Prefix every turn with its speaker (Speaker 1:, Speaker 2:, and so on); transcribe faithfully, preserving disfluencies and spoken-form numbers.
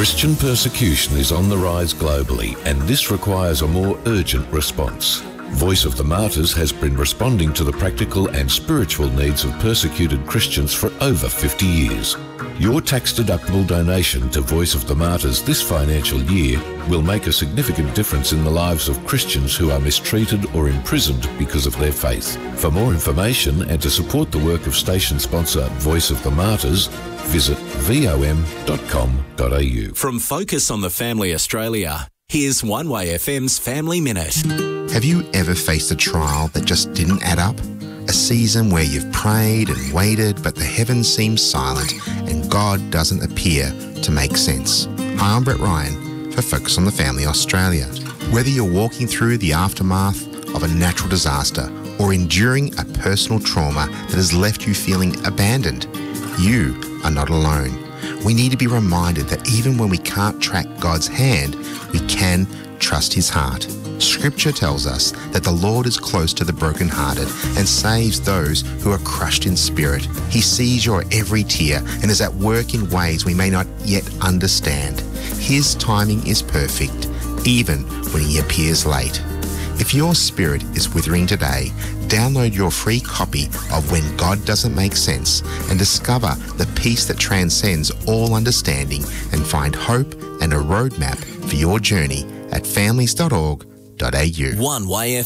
Speaker 1: Christian persecution is on the rise globally, and this requires a more urgent response. Voice of the Martyrs has been responding to the practical and spiritual needs of persecuted Christians for over fifty years. Your tax-deductible donation to Voice of the Martyrs this financial year will make a significant difference in the lives of Christians who are mistreated or imprisoned because of their faith. For more information and to support the work of station sponsor Voice of the Martyrs, visit v o m dot com dot a u.
Speaker 2: From Focus on the Family Australia, here's One Way F M's Family Minute.
Speaker 3: Have you ever faced a trial that just didn't add up? A season where you've prayed and waited, but the heavens seem silent and God doesn't appear to make sense. Hi, I'm Brett Ryan for Focus on the Family Australia. Whether you're walking through the aftermath of a natural disaster or enduring a personal trauma that has left you feeling abandoned, you are not alone. We need to be reminded that even when we can't track God's hand, we can trust His heart. Scripture tells us that the Lord is close to the brokenhearted and saves those who are crushed in spirit. He sees your every tear and is at work in ways we may not yet understand. His timing is perfect, even when He appears late. If your spirit is withering today, download your free copy of When God Doesn't Make Sense and discover the peace that transcends all understanding and find hope and a roadmap for your journey at families dot org dot a u.
Speaker 2: One Way